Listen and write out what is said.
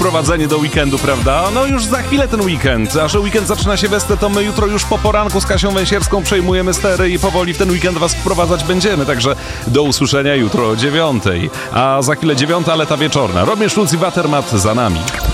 wprowadzenie do weekendu, prawda? No już za chwilę ten weekend, a że weekend zaczyna się westy, to my jutro już po poranku z Kasią Węsierską przejmujemy stery i powoli w ten weekend was wprowadzać będziemy, także do usłyszenia jutro o 9:00. A za chwilę 9:00, ale ta wieczorna. Robin Schulz i Watermat za nami.